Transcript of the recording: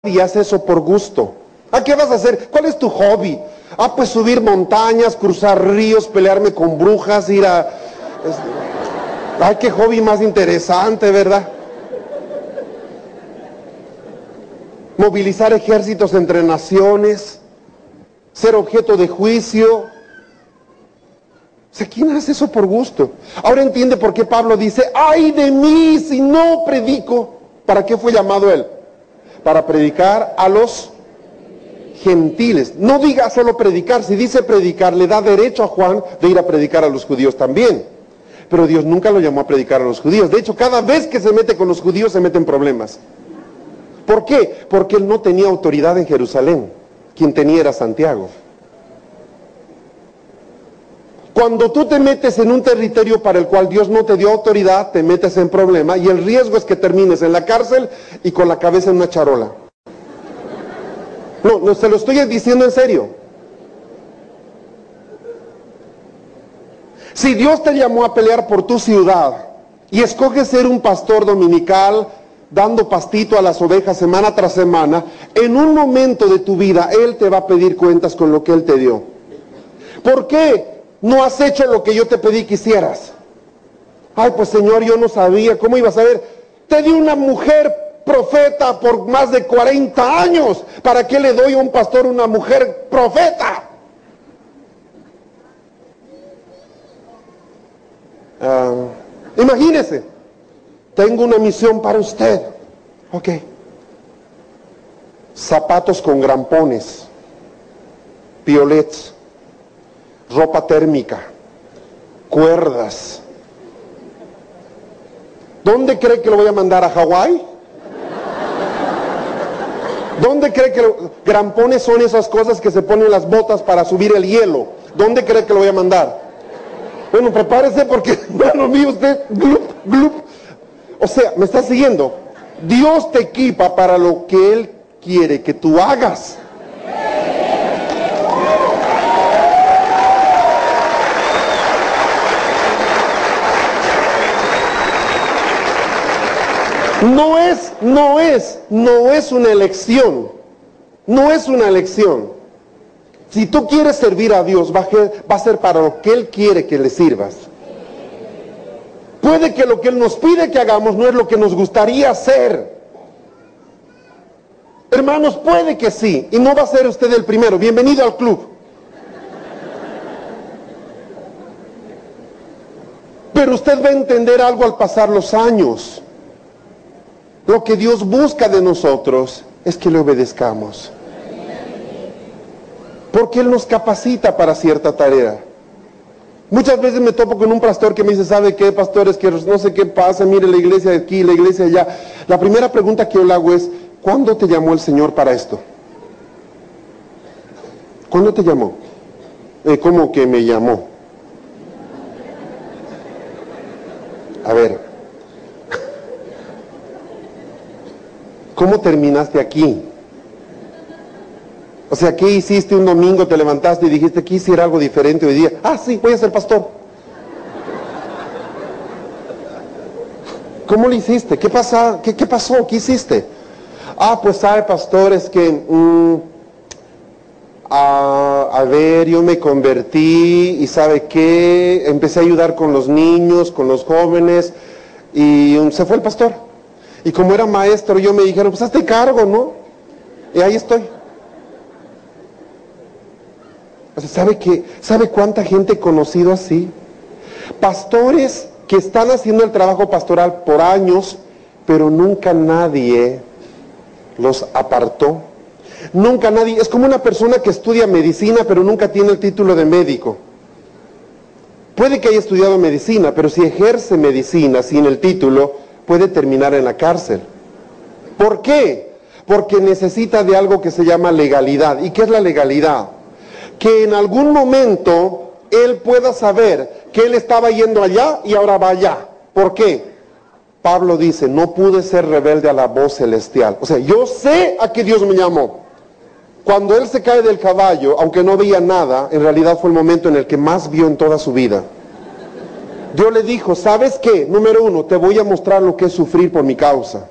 y hace eso por gusto. ¿A qué vas a hacer? ¿Cuál es tu hobby? Ah, pues subir montañas, cruzar ríos, pelearme con brujas, ir a... Ay, qué hobby más interesante, ¿verdad? Movilizar ejércitos entre naciones, ser objeto de juicio. O sea, ¿quién hace eso por gusto? Ahora entiende por qué Pablo dice, ¡ay de mí si no predico! ¿Para qué fue llamado él? Para predicar a los gentiles. No diga solo predicar, si dice predicar, le da derecho a Juan de ir a predicar a los judíos también. Pero Dios nunca lo llamó a predicar a los judíos. De hecho, cada vez que se mete con los judíos se mete en problemas. ¿Por qué? Porque él no tenía autoridad en Jerusalén. Quien tenía era Santiago. Cuando tú te metes en un territorio para el cual Dios no te dio autoridad, te metes en problema y el riesgo es que termines en la cárcel y con la cabeza en una charola. No, se lo estoy diciendo en serio. Si Dios te llamó a pelear por tu ciudad y escoges ser un pastor dominical, dando pastito a las ovejas semana tras semana, en un momento de tu vida Él te va a pedir cuentas con lo que Él te dio. ¿Por qué no has hecho lo que yo te pedí que hicieras? Ay, pues Señor, yo no sabía. ¿Cómo ibas a saber? Te di una mujer profeta por más de 40 años. ¿Para qué le doy a un pastor una mujer profeta? Imagínese, tengo una misión para usted. Ok. Zapatos con grampones, piolets, ropa térmica, cuerdas. ¿Dónde cree que lo voy a mandar? ¿A Hawái? ¿Dónde cree que grampones son esas cosas que se ponen en las botas para subir el hielo? ¿Dónde cree que lo voy a mandar? Bueno, prepárese porque, hermano mío, usted, glup, glup. O sea, ¿me está siguiendo? Dios te equipa para lo que Él quiere que tú hagas. No es una elección. No es una elección. Si tú quieres servir a Dios, va a ser para lo que Él quiere que le sirvas. Puede que lo que Él nos pide que hagamos no es lo que nos gustaría hacer. Hermanos, puede que sí, y no va a ser usted el primero. Bienvenido al club. Pero usted va a entender algo al pasar los años. Lo que Dios busca de nosotros es que le obedezcamos. Porque Él nos capacita para cierta tarea. Muchas veces me topo con un pastor que me dice, ¿sabe qué, pastor? Es que no sé qué pasa, mire la iglesia de aquí, la iglesia de allá. La primera pregunta que yo le hago es, ¿cuándo te llamó el Señor para esto? ¿Cuándo te llamó? ¿Cómo que me llamó? A ver, ¿cómo terminaste aquí? O sea, ¿qué hiciste un domingo? Te levantaste y dijiste, quisiera algo diferente hoy día. Ah, sí, voy a ser pastor. ¿Cómo lo hiciste? ¿Qué pasó? ¿Qué hiciste? Ah, pues sabe, pastor, es que... a ver, yo me convertí y ¿sabe qué? Empecé a ayudar con los niños, con los jóvenes y se fue el pastor. Y como era maestro, yo me dijeron, pues hazte cargo, ¿no? Y ahí estoy. O sea, ¿sabe cuánta gente he conocido así? Pastores que están haciendo el trabajo pastoral por años, pero nunca nadie los apartó. Nunca nadie, es como una persona que estudia medicina, pero nunca tiene el título de médico. Puede que haya estudiado medicina, pero si ejerce medicina sin el título, puede terminar en la cárcel. ¿Por qué? Porque necesita de algo que se llama legalidad. ¿Y qué es la legalidad? Que en algún momento él pueda saber que él estaba yendo allá y ahora va allá. ¿Por qué? Pablo dice, no pude ser rebelde a la voz celestial. O sea, yo sé a qué Dios me llamó. Cuando él se cae del caballo, aunque no veía nada, en realidad fue el momento en el que más vio en toda su vida. Dios le dijo, ¿sabes qué? Número uno, te voy a mostrar lo que es sufrir por mi causa.